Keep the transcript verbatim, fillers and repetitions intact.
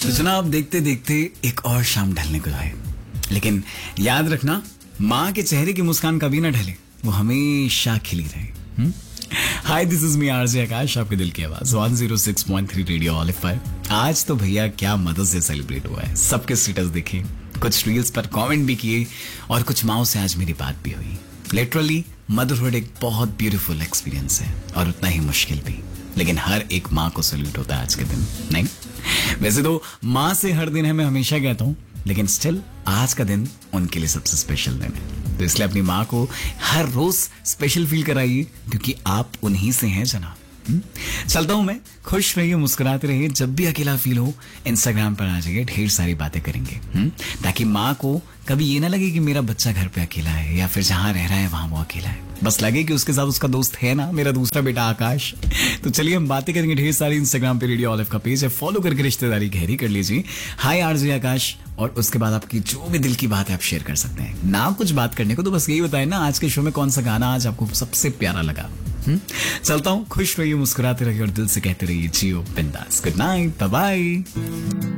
तो जनाब देखते देखते एक और शाम ढलने को आए, लेकिन याद रखना माँ के चेहरे की मुस्कान कभी ना ढले, वो हमेशा खिली रहे। हाय, दिस इज मी आरजे आकाश, आपके दिल की आवाज one zero six point three radio olive पर। आज तो भैया क्या मदर्स डे सेलिब्रेट हुआ है, सबके स्टेटस देखे, कुछ रील्स पर कमेंट भी किए और कुछ माओ से आज मेरी बात भी हुई। लिटरली मदरहुड एक बहुत ब्यूटीफुल एक्सपीरियंस है और उतना ही मुश्किल भी, लेकिन हर एक माँ को सल्यूट होता है आज के दिन, नहीं? वैसे तो माँ से हर दिन है, मैं हमेशा कहता हूँ, लेकिन स्टिल आज का दिन उनके लिए सबसे स्पेशल दिन है। तो इसलिए अपनी माँ को हर रोज स्पेशल फील कराइए, क्योंकि आप उन्हीं से हैं जनाब। चलता हूं मैं, खुश रहिए, मुस्कुराते रहिए। जब भी अकेला फील हो इंस्टाग्राम पर आ जाइए, ढेर सारी बातें करेंगे, हुँ? ताकि माँ को कभी ये ना लगे कि मेरा बच्चा घर पे अकेला है या फिर जहां रह रहा है वहां वो अकेला है, बस लगे कि उसके साथ उसका दोस्त है ना, मेरा दूसरा बेटा आकाश। तो चलिए हम बातें करेंगे ढेर सारी। इंस्टाग्राम पे रेडियो ऑलिव का पेज है, फॉलो करके रिश्तेदारी गहरी कर लीजिए। हाय आरजे आकाश, और उसके बाद आपकी जो भी दिल की बात है आप शेयर कर सकते हैं ना। कुछ बात करने को तो बस यही बताए ना, आज के शो में कौन सा गाना आज आपको सबसे प्यारा लगा। हुँ? चलता हूँ, खुश रहिए, मुस्कुराते रहिए और दिल से कहते रहिए जियो बिंदास। Good night, bye bye.